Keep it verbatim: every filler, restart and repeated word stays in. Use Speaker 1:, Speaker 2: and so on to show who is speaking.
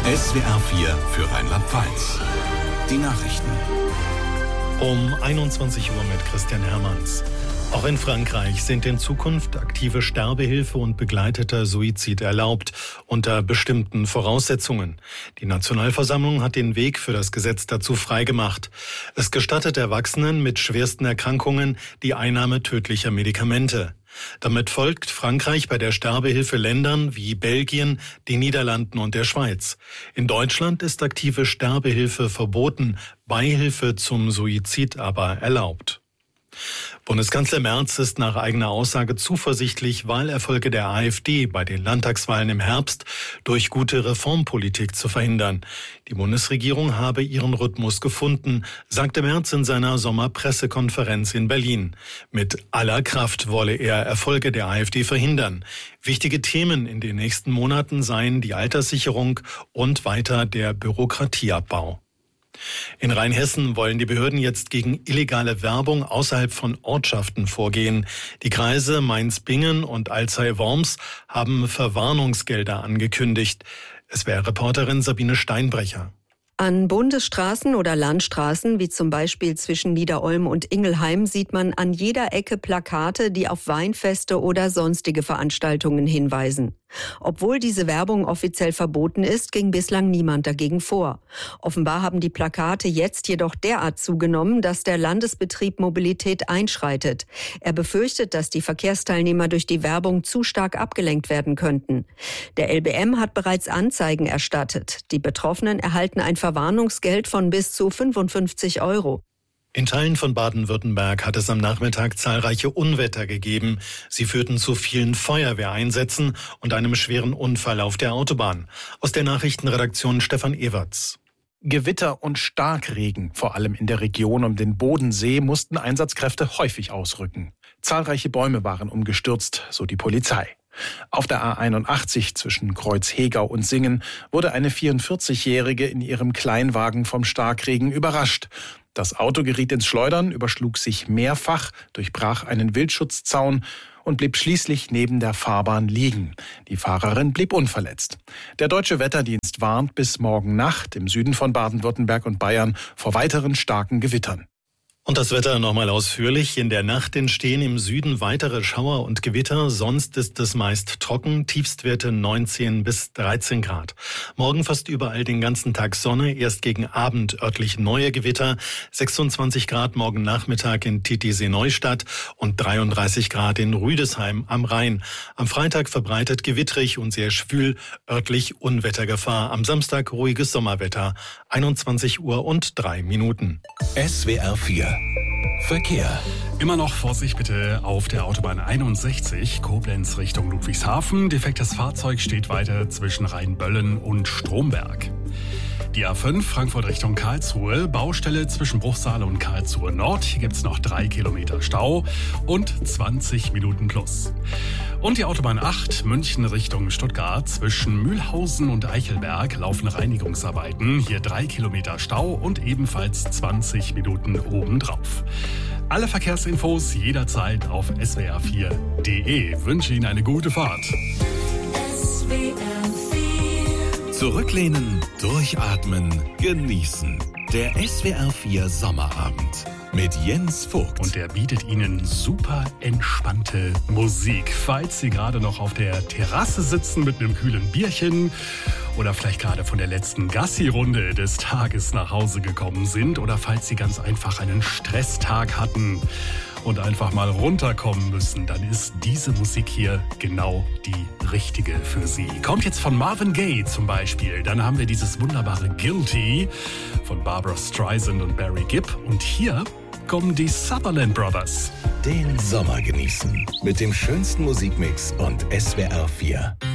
Speaker 1: S W R vier für Rheinland-Pfalz. Die Nachrichten.
Speaker 2: Um einundzwanzig Uhr mit Christian Hermanns. Auch in Frankreich sind in Zukunft aktive Sterbehilfe und begleiteter Suizid erlaubt, unter bestimmten Voraussetzungen. Die Nationalversammlung hat den Weg für das Gesetz dazu freigemacht. Es gestattet Erwachsenen mit schwersten Erkrankungen die Einnahme tödlicher Medikamente. Damit folgt Frankreich bei der Sterbehilfe Ländern wie Belgien, den Niederlanden und der Schweiz. In Deutschland ist aktive Sterbehilfe verboten, Beihilfe zum Suizid aber erlaubt. Bundeskanzler Merz ist nach eigener Aussage zuversichtlich, Wahlerfolge der AfD bei den Landtagswahlen im Herbst durch gute Reformpolitik zu verhindern. Die Bundesregierung habe ihren Rhythmus gefunden, sagte Merz in seiner Sommerpressekonferenz in Berlin. Mit aller Kraft wolle er Erfolge der AfD verhindern. Wichtige Themen in den nächsten Monaten seien die Alterssicherung und weiter der Bürokratieabbau. In Rheinhessen wollen die Behörden jetzt gegen illegale Werbung außerhalb von Ortschaften vorgehen. Die Kreise Mainz-Bingen und Alzey-Worms haben Verwarnungsgelder angekündigt. S W R-Reporterin Sabine Steinbrecher.
Speaker 3: An Bundesstraßen oder Landstraßen, wie zum Beispiel zwischen Niederolm und Ingelheim, sieht man an jeder Ecke Plakate, die auf Weinfeste oder sonstige Veranstaltungen hinweisen. Obwohl diese Werbung offiziell verboten ist, ging bislang niemand dagegen vor. Offenbar haben die Plakate jetzt jedoch derart zugenommen, dass der Landesbetrieb Mobilität einschreitet. Er befürchtet, dass die Verkehrsteilnehmer durch die Werbung zu stark abgelenkt werden könnten. Der L B M hat bereits Anzeigen erstattet. Die Betroffenen erhalten ein Verwarnungsgeld von bis zu fünfundfünfzig Euro.
Speaker 2: In Teilen von Baden-Württemberg hat es am Nachmittag zahlreiche Unwetter gegeben. Sie führten zu vielen Feuerwehreinsätzen und einem schweren Unfall auf der Autobahn. Aus der Nachrichtenredaktion Stefan Ewerts.
Speaker 4: Gewitter und Starkregen, vor allem in der Region um den Bodensee, mussten Einsatzkräfte häufig ausrücken. Zahlreiche Bäume waren umgestürzt, so die Polizei. Auf der A einundachtzig zwischen Kreuzhegau und Singen wurde eine vierundvierzigjährige in ihrem Kleinwagen vom Starkregen überrascht. Das Auto geriet ins Schleudern, überschlug sich mehrfach, durchbrach einen Wildschutzzaun und blieb schließlich neben der Fahrbahn liegen. Die Fahrerin blieb unverletzt. Der Deutsche Wetterdienst warnt bis morgen Nacht im Süden von Baden-Württemberg und Bayern vor weiteren starken Gewittern.
Speaker 2: Und das Wetter nochmal ausführlich. In der Nacht entstehen im Süden weitere Schauer und Gewitter. Sonst ist es meist trocken. Tiefstwerte neunzehn bis dreizehn Grad. Morgen fast überall den ganzen Tag Sonne. Erst gegen Abend örtlich neue Gewitter. sechsundzwanzig Grad morgen Nachmittag in Titisee-Neustadt und dreiunddreißig Grad in Rüdesheim am Rhein. Am Freitag verbreitet gewittrig und sehr schwül. Örtlich Unwettergefahr. Am Samstag ruhiges Sommerwetter. einundzwanzig Uhr und drei Minuten.
Speaker 1: S W R vier Verkehr.
Speaker 5: Immer noch Vorsicht bitte auf der Autobahn einundsechzig, Koblenz Richtung Ludwigshafen. Defektes Fahrzeug steht weiter zwischen Rheinböllen und Stromberg. Die A fünf Frankfurt Richtung Karlsruhe, Baustelle zwischen Bruchsal und Karlsruhe Nord. Hier gibt es noch drei Kilometer Stau und zwanzig Minuten plus. Und die Autobahn acht München Richtung Stuttgart, zwischen Mühlhausen und Eichelberg laufen Reinigungsarbeiten. Hier drei Kilometer Stau und ebenfalls zwanzig Minuten obendrauf. Alle Verkehrsinfos jederzeit auf S W R vier Punkt de. Wünsche Ihnen eine gute Fahrt.
Speaker 6: S W R vier.
Speaker 1: Zurücklehnen, durchatmen, genießen. Der S W R vier Sommerabend mit Jens Vogt.
Speaker 5: Und der bietet Ihnen super entspannte Musik. Falls Sie gerade noch auf der Terrasse sitzen mit einem kühlen Bierchen oder vielleicht gerade von der letzten Gassi-Runde des Tages nach Hause gekommen sind oder falls Sie ganz einfach einen Stresstag hatten und einfach mal runterkommen müssen, dann ist diese Musik hier genau die richtige für Sie. Kommt jetzt von Marvin Gaye zum Beispiel. Dann haben wir dieses wunderbare Guilty von Barbra Streisand und Barry Gibb. Und hier kommen die Sutherland Brothers.
Speaker 1: Den Sommer genießen mit dem schönsten Musikmix und S W R vier.